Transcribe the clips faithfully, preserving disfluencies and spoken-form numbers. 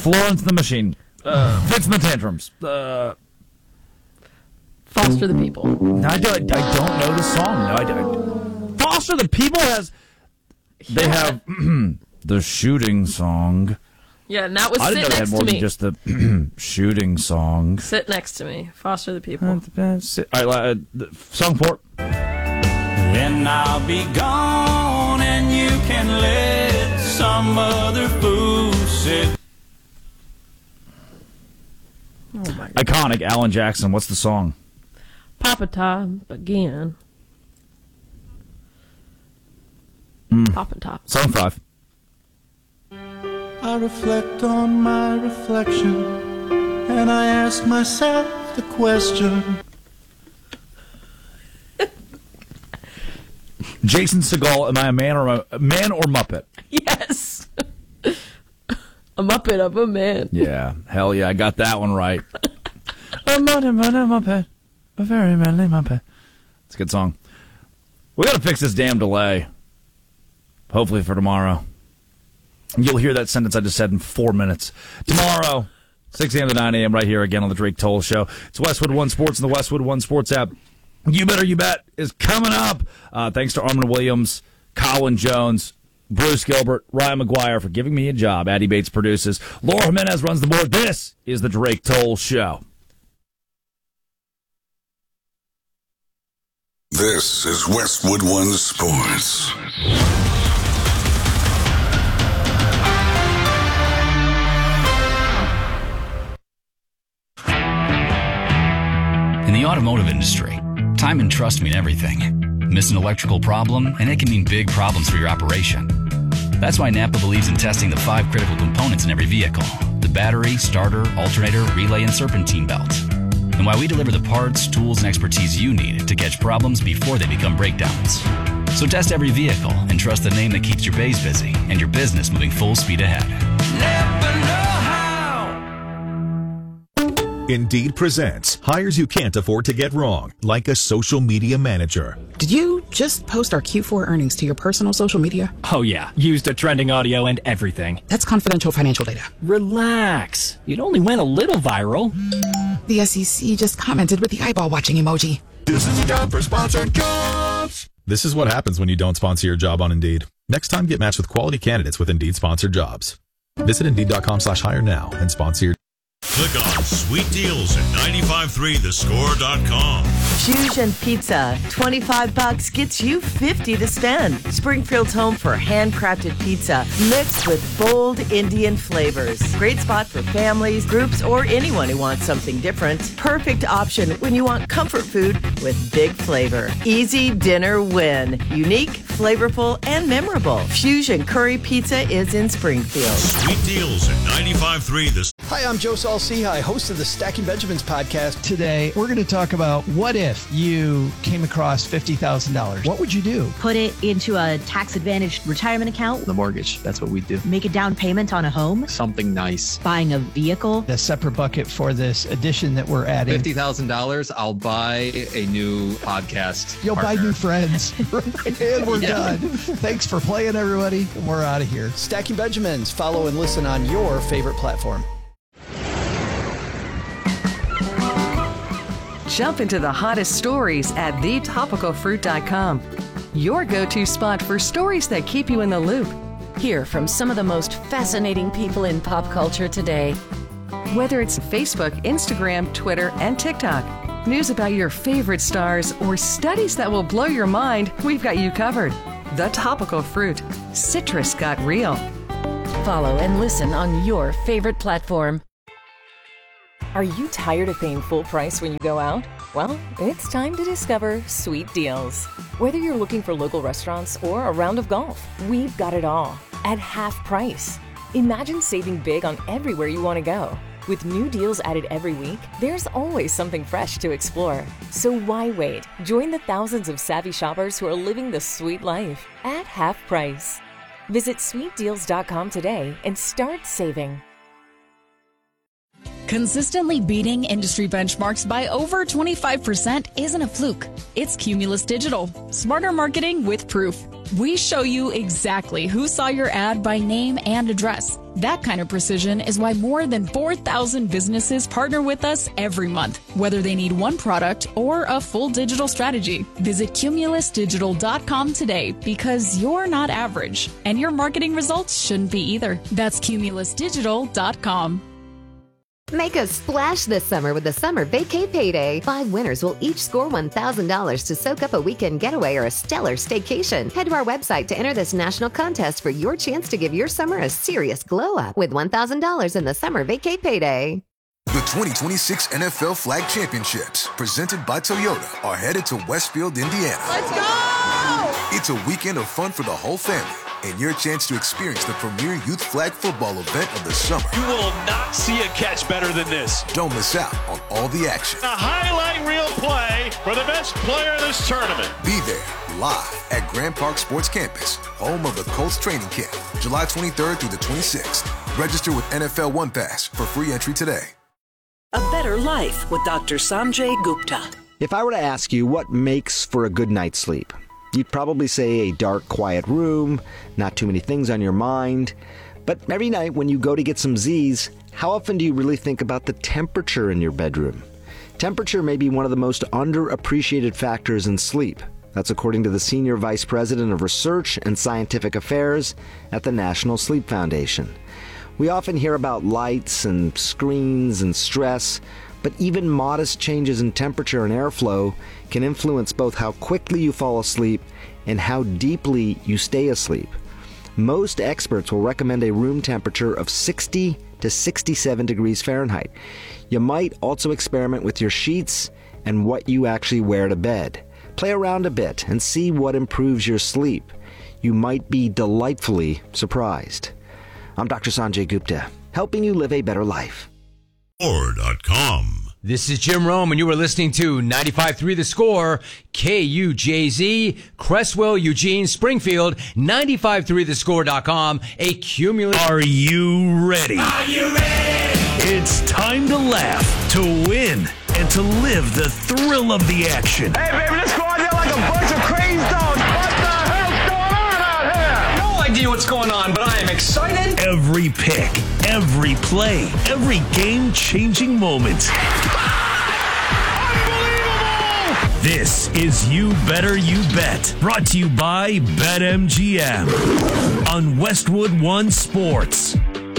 Florence the Machine. Uh, Fix the Tantrums. Uh, Foster the People. I don't, I don't know the song. No, I don't. Foster the People has... They Yeah. have the shooting song. Yeah, and that was I Sit didn't know they had Next more to than Me. just the shooting song. Sit Next to Me. Foster the People. All right, uh, the song for it. Then I'll be gone and you can let some other fool sit. Oh my God. Iconic Alan Jackson. What's the song? Papa Top again. Mm. Papa Top. Song five. I reflect on my reflection and I ask myself the question. Jason Segel, am I a man or a, a man or Muppet? Yes. A Muppet of a man. Yeah, hell yeah, I got that one right. A Muppet, a Muppet, a very manly Muppet. It's a good song. We got to fix this damn delay. Hopefully for tomorrow. You'll hear that sentence I just said in four minutes. Tomorrow, six a.m. to nine a.m. right here again on the Drake Toll Show. It's Westwood One Sports and the Westwood One Sports app. You Better You Bet is coming up. Uh, thanks to Armin Williams, Colin Jones, Bruce Gilbert, Ryan McGuire for giving me a job. Addie Bates produces. Laura Jimenez runs the board. This is the Drake Toll Show. This is Westwood One Sports. In the automotive industry, time and trust mean everything. Miss an electrical problem, and it can mean big problems for your operation. That's why Napa believes in testing the five critical components in every vehicle: the battery, starter, alternator, relay, and serpentine belt. And why we deliver the parts, tools, and expertise you need to catch problems before they become breakdowns. So test every vehicle and trust the name that keeps your bays busy and your business moving full speed ahead. Never know how. Indeed presents hires you can't afford to get wrong, like a social media manager. Did you just post our Q four earnings to your personal social media? Oh yeah, used a trending audio and everything. That's confidential financial data. Relax. It only went a little viral. The S E C just commented with the eyeball watching emoji. This is a job for sponsored jobs. This is what happens when you don't sponsor your job on Indeed. Next time, get matched with quality candidates with Indeed sponsored jobs. Visit Indeed.com slash hire now and sponsor your Click on Sweet Deals at nine five three the score dot com. Fusion Pizza. twenty-five bucks gets you fifty to spend. Springfield's home for handcrafted pizza mixed with bold Indian flavors. Great spot for families, groups, or anyone who wants something different. Perfect option when you want comfort food with big flavor. Easy dinner win. Unique, flavorful, and memorable. Fusion Curry Pizza is in Springfield. Sweet Deals at nine five three the Hi, I'm Joe Saul-Sehy, host of the Stacking Benjamins podcast. Today, we're going to talk about what if you came across fifty thousand dollars? What would you do? Put it into a tax-advantaged retirement account. The mortgage, that's what we do. Make a down payment on a home. Something nice. Buying a vehicle. A separate bucket for this addition that we're adding. fifty thousand dollars, I'll buy a new podcast. You'll partner. buy new friends. And we're Yeah. done. Thanks for playing, everybody. And we're out of here. Stacking Benjamins. Follow and listen on your favorite platform. Jump into the hottest stories at the topical fruit dot com. Your go-to spot for stories that keep you in the loop. Hear from some of the most fascinating people in pop culture today. Whether it's Facebook, Instagram, Twitter, and TikTok, news about your favorite stars, or studies that will blow your mind, we've got you covered. The Topical Fruit. Citrus got real. Follow and listen on your favorite platform. Are you tired of paying full price when you go out? Well, it's time to discover Sweet Deals. Whether you're looking for local restaurants or a round of golf, we've got it all at half price. Imagine saving big on everywhere you want to go. With new deals added every week, there's always something fresh to explore. So why wait? Join the thousands of savvy shoppers who are living the sweet life at half price. Visit sweet deals dot com today and start saving. Consistently beating industry benchmarks by over twenty-five percent isn't a fluke. It's Cumulus Digital. Smarter marketing with proof. We show you exactly who saw your ad by name and address. That kind of precision is why more than four thousand businesses partner with us every month, whether they need one product or a full digital strategy. Visit cumulus digital dot com today because you're not average, and your marketing results shouldn't be either. That's cumulus digital dot com. Make a splash this summer with the Summer Vacay Payday. Five winners will each score one thousand dollars to soak up a weekend getaway or a stellar staycation. Head to our website to enter this national contest for your chance to give your summer a serious glow up with one thousand dollars in the Summer Vacay Payday. The twenty twenty-six N F L Flag Championships, presented by Toyota, are headed to Westfield, Indiana. Let's go! It's a weekend of fun for the whole family, and your chance to experience the premier youth flag football event of the summer. You will not see a catch better than this. Don't miss out on all the action. A highlight reel play for the best player of this tournament. Be there, live at Grand Park Sports Campus, home of the Colts training camp, July twenty-third through the twenty-sixth. Register with N F L One Pass for free entry today. A better life with Doctor Sanjay Gupta. If I were to ask you what makes for a good night's sleep, you'd probably say a dark, quiet room, not too many things on your mind. But every night when you go to get some Z's, how often do you really think about the temperature in your bedroom? Temperature may be one of the most underappreciated factors in sleep. That's according to the Senior Vice President of Research and Scientific Affairs at the National Sleep Foundation. We often hear about lights and screens and stress, but even modest changes in temperature and airflow can influence both how quickly you fall asleep and how deeply you stay asleep. Most experts will recommend a room temperature of sixty to sixty-seven degrees Fahrenheit. You might also experiment with your sheets and what you actually wear to bed. Play around a bit and see what improves your sleep. You might be delightfully surprised. I'm Doctor Sanjay Gupta, helping you live a better life. Score dot com. This is Jim Rome, and you are listening to ninety-five point three The Score, K U J Z, Cresswell, Eugene, Springfield, ninety-five point three the score dot com, a cumulative... Are you ready? Are you ready? It's time to laugh, to win, and to live the thrill of the action. Hey, baby, let's go out there like a bunch of crazy dogs. What the hell's going on out here? No idea what's going on, but I am excited. Every pick, every play, every game-changing moment. Unbelievable! This is You Better You Bet, brought to you by BetMGM on Westwood One Sports.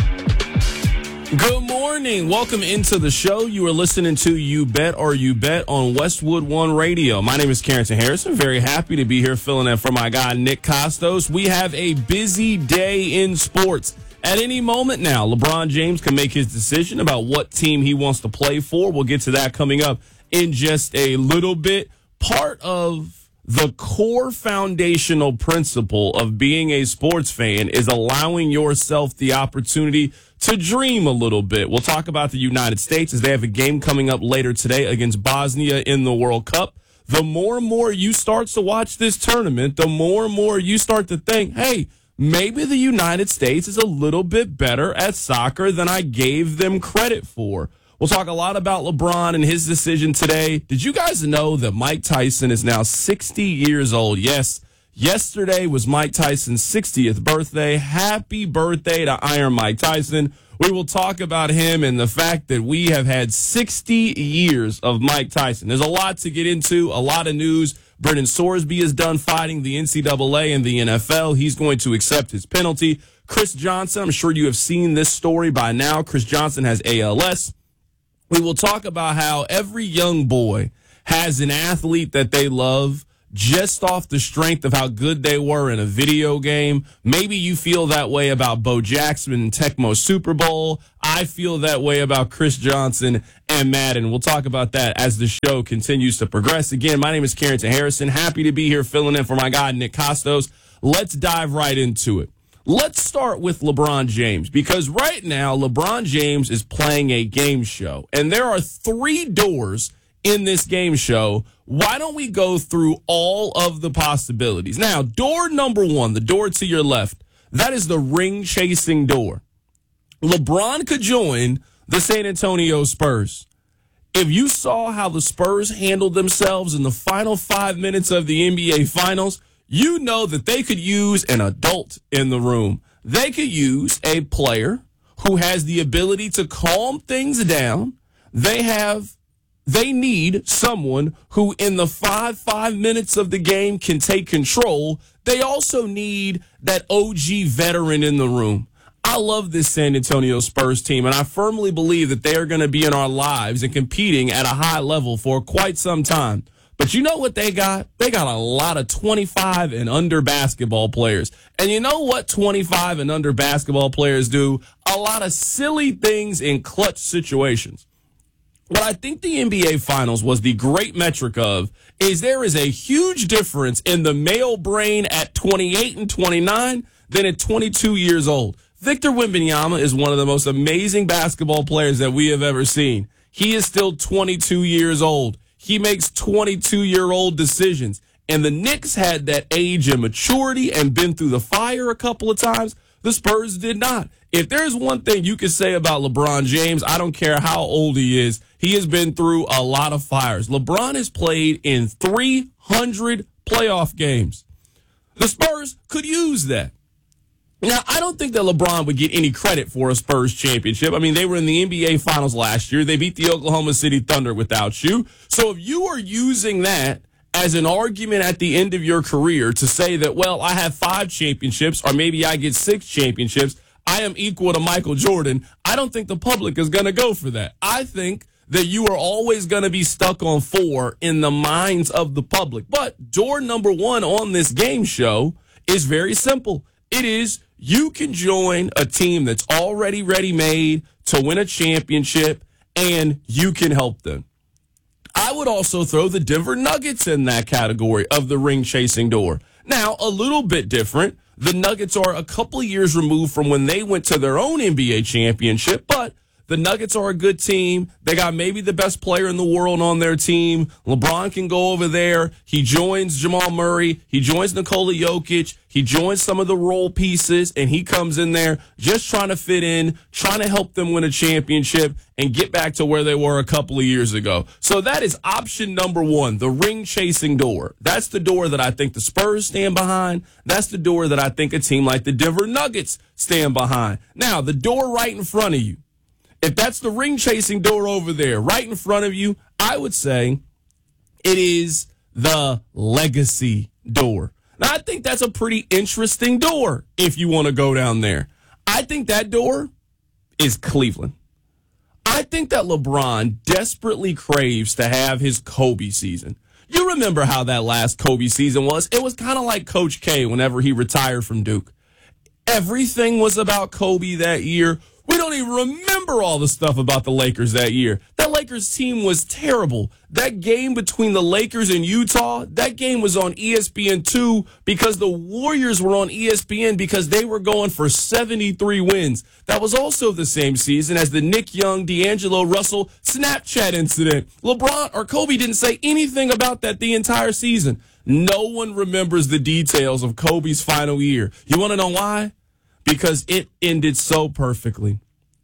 Good morning. Welcome into the show. You are listening to You Bet or You Bet on Westwood One Radio. My name is Carrington Harrison. Very happy to be here filling in for my guy, Nick Costos. We have a busy day in sports. At any moment now, LeBron James can make his decision about what team he wants to play for. We'll get to that coming up in just a little bit. Part of the core foundational principle of being a sports fan is allowing yourself the opportunity to dream a little bit. We'll talk about the United States as they have a game coming up later today against Bosnia in the World Cup. The more and more you start to watch this tournament, the more and more you start to think, hey, maybe the United States is a little bit better at soccer than I gave them credit for. We'll talk a lot about LeBron and his decision today. Did you guys know that Mike Tyson is now sixty years old? Yes, yesterday was Mike Tyson's sixtieth birthday. Happy birthday to Iron Mike Tyson. We will talk about him and the fact that we have had sixty years of Mike Tyson. There's a lot to get into, a lot of news. Brendan Sorsby is done fighting the N C double A and the N F L. He's going to accept his penalty. Chris Johnson, I'm sure you have seen this story by now. Chris Johnson has A L S. We will talk about how every young boy has an athlete that they love just off the strength of how good they were in a video game. Maybe you feel that way about Bo Jackson and Tecmo Super Bowl. I feel that way about Chris Johnson and Madden. We'll talk about that as the show continues to progress. Again, my name is Carrington Harrison. Happy to be here filling in for my guy, Nick Costos. Let's dive right into it. Let's start with LeBron James, because right now LeBron James is playing a game show, and there are three doors in this game show. Why don't we go through all of the possibilities? Now, door number one, the door to your left, that is the ring-chasing door. LeBron could join the San Antonio Spurs. If you saw how the Spurs handled themselves in the final five minutes of the N B A Finals, you know that they could use an adult in the room. They could use a player who has the ability to calm things down. They have, they need someone who in the five, five minutes of the game can take control. They also need that O G veteran in the room. I love this San Antonio Spurs team, and I firmly believe that they are going to be in our lives and competing at a high level for quite some time. But you know what they got? They got a lot of twenty-five and under basketball players. And you know what twenty-five and under basketball players do? A lot of silly things in clutch situations. What I think the N B A Finals was the great metric of is there is a huge difference in the male brain at twenty-eight and twenty-nine than at twenty-two years old. Victor Wembanyama is one of the most amazing basketball players that we have ever seen. He is still twenty-two years old. He makes twenty-two-year-old decisions. And the Knicks had that age and maturity and been through the fire a couple of times. The Spurs did not. If there's one thing you can say about LeBron James, I don't care how old he is, he has been through a lot of fires. LeBron has played in three hundred playoff games. The Spurs could use that. Now, I don't think that LeBron would get any credit for a Spurs championship. I mean, they were in the N B A Finals last year. They beat the Oklahoma City Thunder without you. So if you are using that as an argument at the end of your career to say that, well, I have five championships or maybe I get six championships, I am equal to Michael Jordan, I don't think the public is going to go for that. I think that you are always going to be stuck on four in the minds of the public. But door number one on this game show is very simple. It is you can join a team that's already ready-made to win a championship, and you can help them. I would also throw the Denver Nuggets in that category of the ring-chasing door. Now, a little bit different. The Nuggets are a couple of years removed from when they went to their own N B A championship, but the Nuggets are a good team. They got maybe the best player in the world on their team. LeBron can go over there. He joins Jamal Murray. He joins Nikola Jokic. He joins some of the role pieces, and he comes in there just trying to fit in, trying to help them win a championship and get back to where they were a couple of years ago. So that is option number one, the ring-chasing door. That's the door that I think the Spurs stand behind. That's the door that I think a team like the Denver Nuggets stand behind. Now, the door right in front of you. If that's the ring-chasing door over there, right in front of you, I would say it is the legacy door. Now, I think that's a pretty interesting door if you want to go down there. I think that door is Cleveland. I think that LeBron desperately craves to have his Kobe season. You remember how that last Kobe season was? It was kind of like Coach K whenever he retired from Duke. Everything was about Kobe that year. We don't even remember all the stuff about the Lakers that year. That Lakers team was terrible. That game between the Lakers and Utah, that game was on E S P N two because the Warriors were on E S P N because they were going for seventy-three wins. That was also the same season as the Nick Young, D'Angelo Russell Snapchat incident. LeBron or Kobe didn't say anything about that the entire season. No one remembers the details of Kobe's final year. You want to know why? Because it ended so perfectly.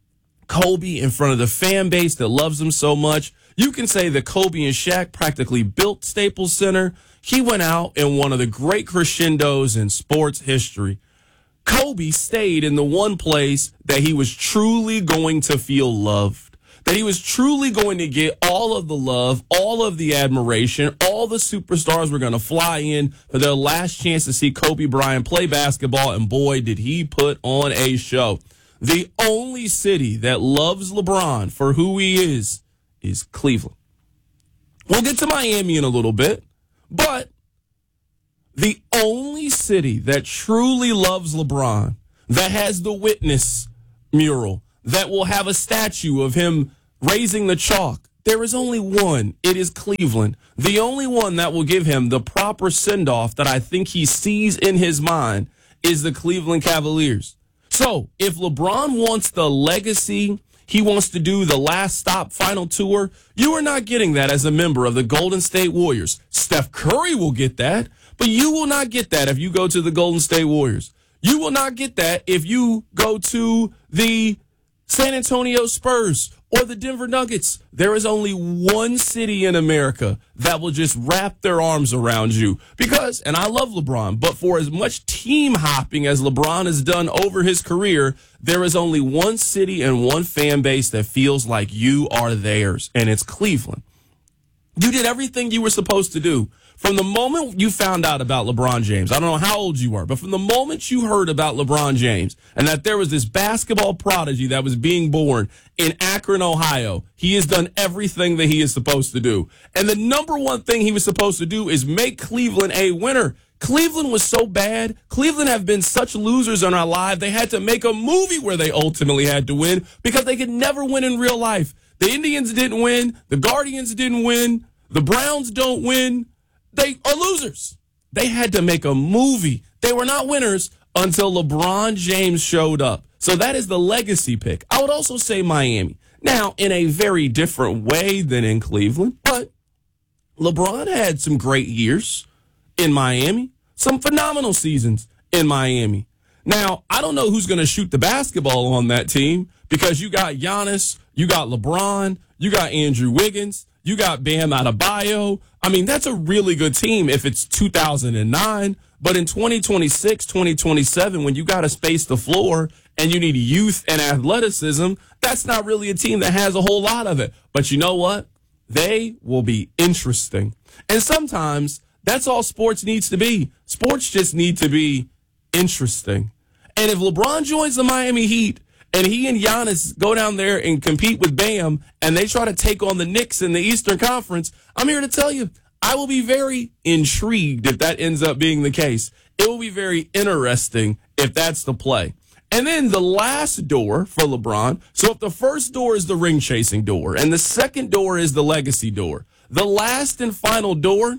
Kobe in front of the fan base that loves him so much. You can say that Kobe and Shaq practically built Staples Center. He went out in one of the great crescendos in sports history. Kobe stayed in the one place that he was truly going to feel loved, that he was truly going to get all of the love, all of the admiration. All the superstars were going to fly in for their last chance to see Kobe Bryant play basketball, and boy, did he put on a show. The only city that loves LeBron for who he is is Cleveland. We'll get to Miami in a little bit, but the only city that truly loves LeBron, that has the Witness mural, that will have a statue of him raising the chalk, there is only one. It is Cleveland. The only one that will give him the proper send-off that I think he sees in his mind is the Cleveland Cavaliers. So if LeBron wants the legacy, he wants to do the last stop final tour, you are not getting that as a member of the Golden State Warriors. Steph Curry will get that, but you will not get that if you go to the Golden State Warriors. You will not get that if you go to the San Antonio Spurs, or the Denver Nuggets. There is only one city in America that will just wrap their arms around you. Because, and I love LeBron, but for as much team hopping as LeBron has done over his career, there is only one city and one fan base that feels like you are theirs, and it's Cleveland. You did everything you were supposed to do. From the moment you found out about LeBron James, I don't know how old you were, but from the moment you heard about LeBron James and that there was this basketball prodigy that was being born in Akron, Ohio, he has done everything that he is supposed to do. And the number one thing he was supposed to do is make Cleveland a winner. Cleveland was so bad. Cleveland have been such losers in our lives. They had to make a movie where they ultimately had to win because they could never win in real life. The Indians didn't win. The Guardians didn't win. The Browns don't win. They are losers. They had to make a movie. They were not winners until LeBron James showed up. So that is the legacy pick. I would also say Miami. Now, in a very different way than in Cleveland, but LeBron had some great years in Miami, some phenomenal seasons in Miami. Now, I don't know who's going to shoot the basketball on that team because you got Giannis, you got LeBron, you got Andrew Wiggins, you got Bam Adebayo. I mean, that's a really good team if it's two thousand nine. But in twenty twenty-six, twenty twenty-seven, when you got to space the floor and you need youth and athleticism, that's not really a team that has a whole lot of it. But you know what? They will be interesting. And sometimes that's all sports needs to be. Sports just need to be interesting. And if LeBron joins the Miami Heat, and he and Giannis go down there and compete with Bam, and they try to take on the Knicks in the Eastern Conference, I'm here to tell you, I will be very intrigued if that ends up being the case. It will be very interesting if that's the play. And then the last door for LeBron, so if the first door is the ring-chasing door, and the second door is the legacy door, the last and final door,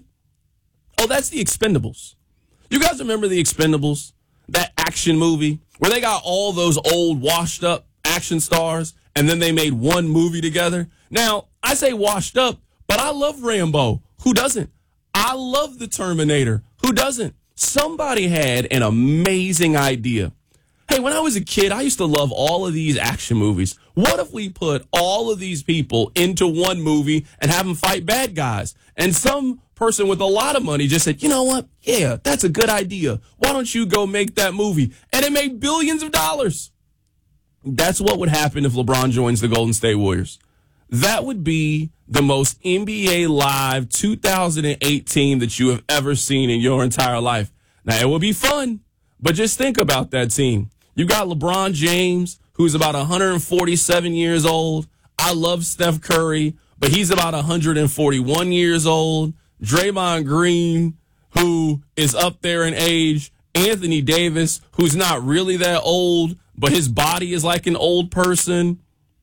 oh, that's the Expendables. You guys remember the Expendables? That action movie where they got all those old washed up action stars and then they made one movie together. Now, I say washed up, but I love Rambo. Who doesn't? I love the Terminator. Who doesn't? Somebody had an amazing idea. Hey, when I was a kid, I used to love all of these action movies. What if we put all of these people into one movie and have them fight bad guys? And some person with a lot of money just said, you know what? Yeah, that's a good idea. Why don't you go make that movie? And it made billions of dollars. That's what would happen if LeBron joins the Golden State Warriors. That would be the most N B A Live two thousand eight team that you have ever seen in your entire life. Now, it would be fun, but just think about that team. You got LeBron James, who's about one hundred forty-seven years old. I love Steph Curry, but he's about one hundred forty-one years old. Draymond Green, who is up there in age. Anthony Davis, who's not really that old, but his body is like an old person.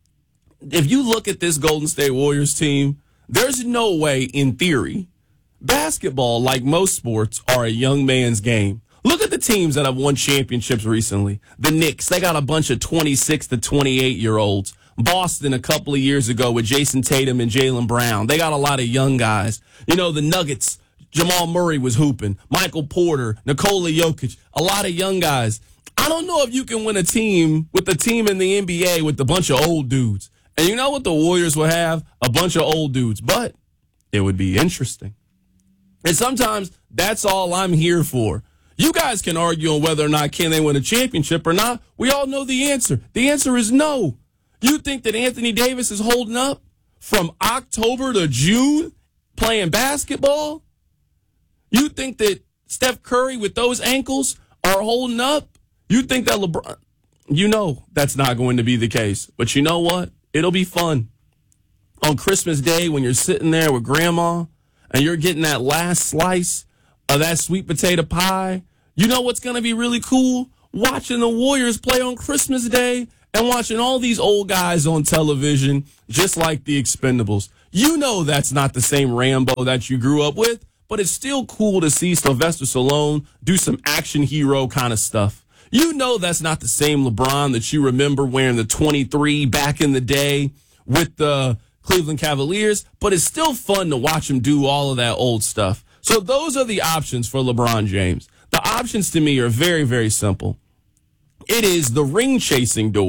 If you look at this Golden State Warriors team, there's no way, in theory, basketball, like most sports, are a young man's game. Look at the teams that have won championships recently. The Knicks, they got a bunch of twenty-six to twenty-eight-year-olds. Boston a couple of years ago with Jason Tatum and Jaylen Brown. They got a lot of young guys. You know, the Nuggets, Jamal Murray was hooping. Michael Porter, Nikola Jokic, a lot of young guys. I don't know if you can win a team with the team in the N B A with a bunch of old dudes. And you know what the Warriors would have? A bunch of old dudes. But it would be interesting. And sometimes that's all I'm here for. You guys can argue on whether or not can they win a championship or not. We all know the answer. The answer is no. You think that Anthony Davis is holding up from October to June playing basketball? You think that Steph Curry with those ankles are holding up? You think that LeBron... You know that's not going to be the case. But you know what? It'll be fun. On Christmas Day when you're sitting there with Grandma and you're getting that last slice of that sweet potato pie, you know what's going to be really cool? Watching the Warriors play on Christmas Day and watching all these old guys on television, just like the Expendables. You know that's not the same Rambo that you grew up with, but it's still cool to see Sylvester Stallone do some action hero kind of stuff. You know that's not the same LeBron that you remember wearing the twenty-three back in the day with the Cleveland Cavaliers, but it's still fun to watch him do all of that old stuff. So those are the options for LeBron James. The options to me are very, very simple. It is the ring-chasing door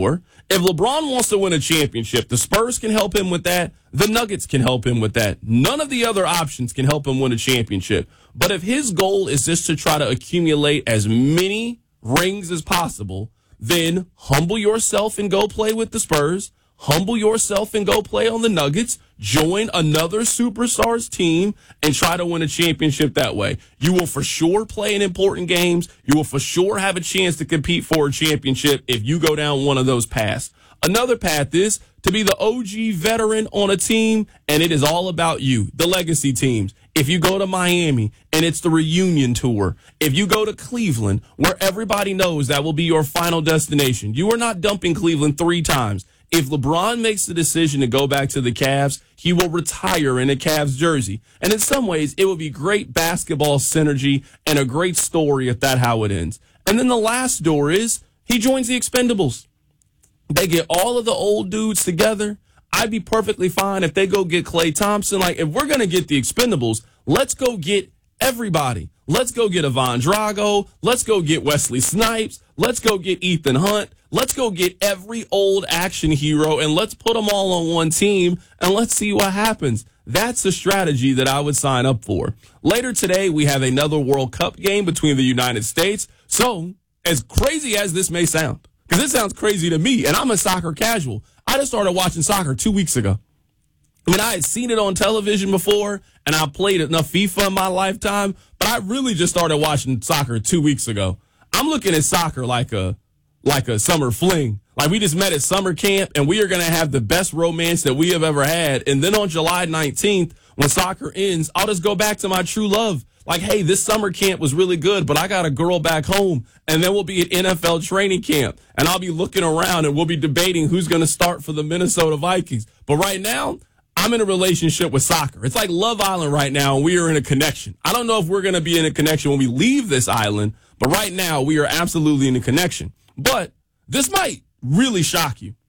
If LeBron wants to win a championship, the Spurs can help him with that. The Nuggets can help him with that. None of the other options can help him win a championship. But if his goal is just to try to accumulate as many rings as possible, then humble yourself and go play with the Spurs. Humble yourself and go play on the Nuggets. Join another superstars team and try to win a championship that way. You will for sure play in important games. You will for sure have a chance to compete for a championship if you go down one of those paths. Another path is to be the O G veteran on a team, and it is all about you, the legacy teams. If you go to Miami and it's the reunion tour, if you go to Cleveland, where everybody knows that will be your final destination, you are not dumping Cleveland three times. If LeBron makes the decision to go back to the Cavs, he will retire in a Cavs jersey. And in some ways, it would be great basketball synergy and a great story if that's how it ends. And then the last door is he joins the Expendables. They get all of the old dudes together. I'd be perfectly fine if they go get Klay Thompson. Like, if we're going to get the Expendables, let's go get everybody. Let's go get Ivan Drago. Let's go get Wesley Snipes. Let's go get Ethan Hunt. Let's go get every old action hero and let's put them all on one team and let's see what happens. That's the strategy that I would sign up for. Later today, we have another World Cup game between the United States. So, as crazy as this may sound, because it sounds crazy to me, and I'm a soccer casual. I just started watching soccer two weeks ago. I mean, I had seen it on television before, and I played enough FIFA in my lifetime, but I really just started watching soccer two weeks ago. I'm looking at soccer like a like a summer fling. Like, we just met at summer camp, and we are going to have the best romance that we have ever had. And then on July nineteenth, when soccer ends, I'll just go back to my true love. Like, hey, this summer camp was really good, but I got a girl back home, and then we'll be at N F L training camp, and I'll be looking around, and we'll be debating who's going to start for the Minnesota Vikings. But right now, I'm in a relationship with soccer. It's like Love Island right now, and we are in a connection. I don't know if we're going to be in a connection when we leave this island, but right now, we are absolutely in a connection. But this might really shock you.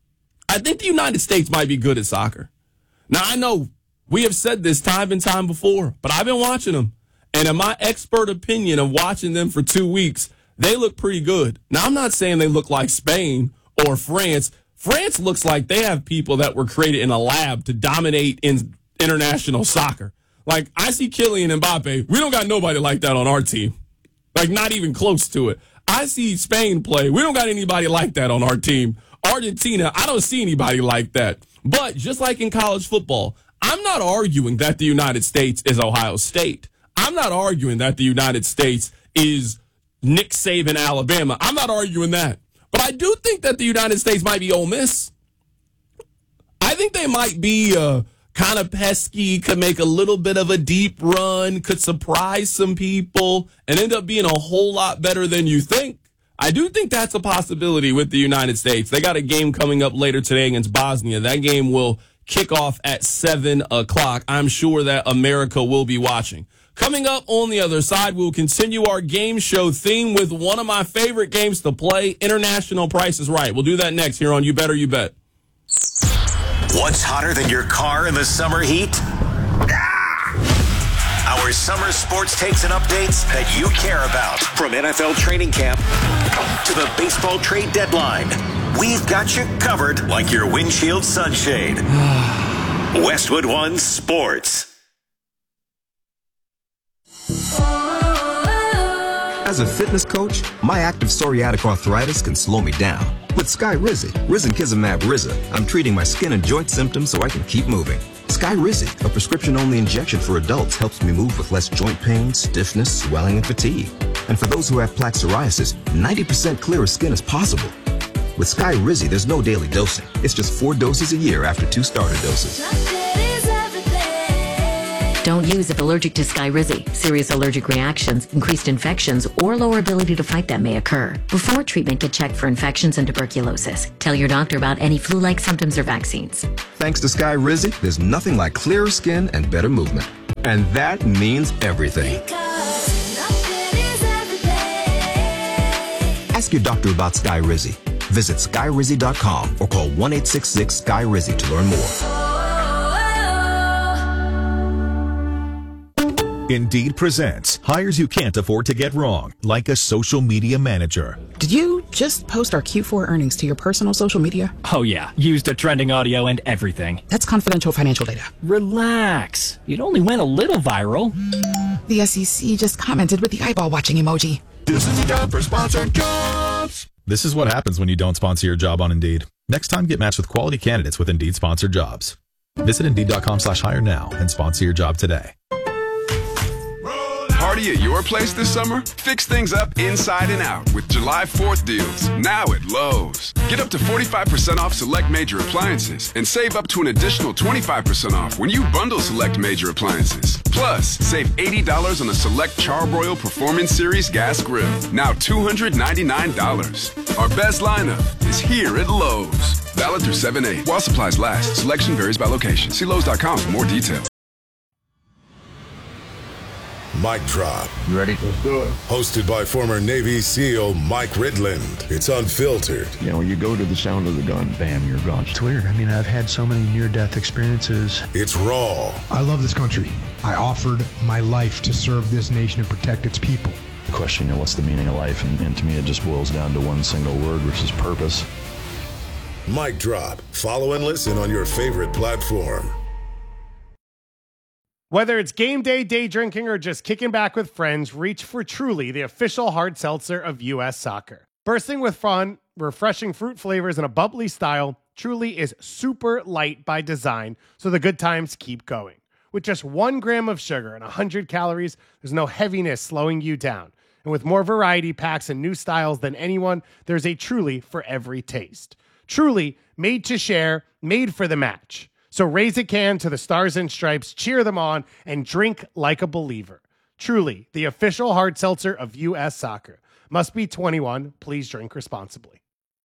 I think the United States might be good at soccer. Now, I know we have said this time and time before, but I've been watching them. And in my expert opinion of watching them for two weeks, they look pretty good. Now, I'm not saying they look like Spain or France. France looks like they have people that were created in a lab to dominate in international soccer. Like, I see Kylian Mbappe. We don't got nobody like that on our team. Like, not even close to it. I see Spain play. We don't got anybody like that on our team. Argentina, I don't see anybody like that. But just like in college football, I'm not arguing that the United States is Ohio State. I'm not arguing that the United States is Nick Saban, Alabama. I'm not arguing that. But I do think that the United States might be Ole Miss. I think they might be uh, kind of pesky, could make a little bit of a deep run, could surprise some people, and end up being a whole lot better than you think. I do think that's a possibility with the United States. They got a game coming up later today against Bosnia. That game will kick off at seven o'clock. I'm sure that America will be watching. Coming up on the other side, we'll continue our game show theme with one of my favorite games to play, International Price is Right. We'll do that next here on You Bet or You Bet. What's hotter than your car in the summer heat? Our summer sports takes and updates that you care about. From N F L training camp to the baseball trade deadline, we've got you covered like your windshield sunshade. Westwood One Sports. As a fitness coach, my active psoriatic arthritis can slow me down. With Skyrizi, Risankizumab Riza, I'm treating my skin and joint symptoms so I can keep moving. Skyrizi, a prescription-only injection for adults, helps me move with less joint pain, stiffness, swelling, and fatigue. And for those who have plaque psoriasis, ninety percent clearer skin is possible. With Skyrizi, there's no daily dosing. It's just four doses a year after two starter doses. Don't use if allergic to Skyrizi. Serious allergic reactions, increased infections, or lower ability to fight them may occur. Before treatment, get checked for infections and tuberculosis. Tell your doctor about any flu-like symptoms or vaccines. Thanks to Skyrizi, there's nothing like clearer skin and better movement. And that means everything. Ask your doctor about Skyrizi. Visit Skyrizi dot com or call one eight six six Sky Rizi to learn more. Indeed presents hires you can't afford to get wrong, like a social media manager. Did you just post our Q four earnings to your personal social media? Oh yeah, used the trending audio and everything. That's confidential financial data. Relax. It only went a little viral. The S E C just commented with the eyeball watching emoji. This is a job for sponsored jobs. This is what happens when you don't sponsor your job on Indeed. Next time, get matched with quality candidates with Indeed sponsored jobs. Visit Indeed.com slash hire now and sponsor your job today. Party at your place this summer? Fix things up inside and out with July fourth deals, now at Lowe's. Get up to forty-five percent off select major appliances and save up to an additional twenty-five percent off when you bundle select major appliances. Plus, save eighty dollars on a select Charbroil Performance Series gas grill, now two hundred ninety-nine dollars. Our best lineup is here at Lowe's. Valid through seven eight. While supplies last, selection varies by location. See Lowe's dot com for more details. Mic Drop. You ready? Let's do it. Hosted by former Navy SEAL Mike Ridland. It's unfiltered. You know, you go to the sound of the gun, bam, you're gone. It's weird. I mean, I've had so many near-death experiences. It's raw. I love this country. I offered my life to serve this nation and protect its people. The question, you know, what's the meaning of life? And, and to me, it just boils down to one single word, which is purpose. Mic Drop. Follow and listen on your favorite platform. Whether it's game day, day drinking, or just kicking back with friends, reach for Truly, the official hard seltzer of U S Soccer. Bursting with fun, refreshing fruit flavors, and a bubbly style, Truly is super light by design, so the good times keep going. With just one gram of sugar and one hundred calories, there's no heaviness slowing you down. And with more variety packs and new styles than anyone, there's a Truly for every taste. Truly, made to share, made for the match. So raise a can to the Stars and Stripes, cheer them on, and drink like a believer. Truly, the official hard seltzer of U S Soccer. Must be twenty-one. Please drink responsibly.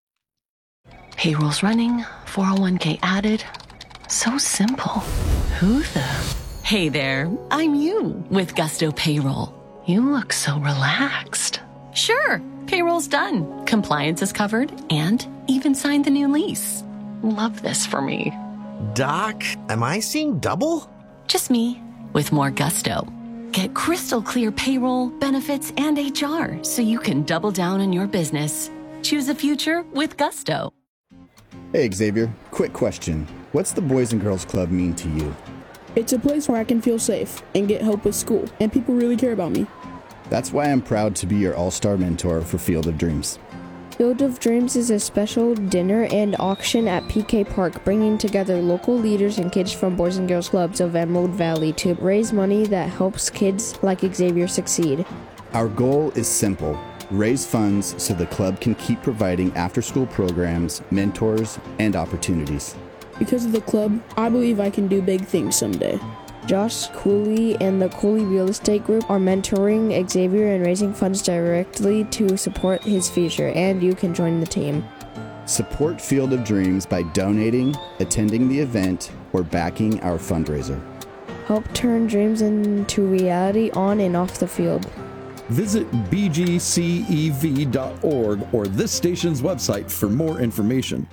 Payroll's running, four oh one k added. So simple. Who the? Hey there, I'm you with Gusto Payroll. You look so relaxed. Sure, payroll's done. Compliance is covered and even signed the new lease. Love this for me. Doc, am I seeing double? Just me, with more gusto. Get crystal clear payroll, benefits, and H R so you can double down on your business. Choose a future with gusto. Hey, Xavier. Quick question. What's the Boys and Girls Club mean to you? It's a place where I can feel safe and get help with school, and people really care about me. That's why I'm proud to be your all-star mentor for Field of Dreams. Field of Dreams is a special dinner and auction at P K Park, bringing together local leaders and kids from Boys and Girls Clubs of Emerald Valley to raise money that helps kids like Xavier succeed. Our goal is simple. Raise funds so the club can keep providing after-school programs, mentors, and opportunities. Because of the club, I believe I can do big things someday. Josh Cooley and the Cooley Real Estate Group are mentoring Xavier and raising funds directly to support his future, and you can join the team. Support Field of Dreams by donating, attending the event, or backing our fundraiser. Help turn dreams into reality on and off the field. Visit b g c e v dot org or this station's website for more information.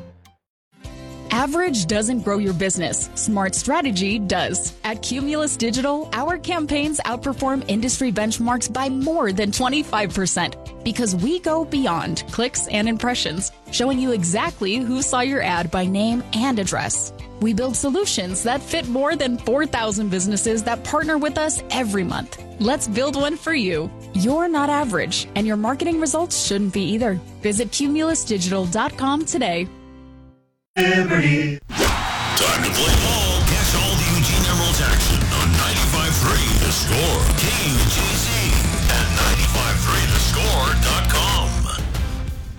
Average doesn't grow your business. Smart strategy does. At Cumulus Digital, our campaigns outperform industry benchmarks by more than twenty-five percent because we go beyond clicks and impressions, showing you exactly who saw your ad by name and address. We build solutions that fit more than four thousand businesses that partner with us every month. Let's build one for you. You're not average, and your marketing results shouldn't be either. Visit cumulus digital dot com today. Liberty. Time to play ball. Catch all the Eugene Emeralds action on ninety-five point three The Score. K U J Z and ninety-five point three the score dot com.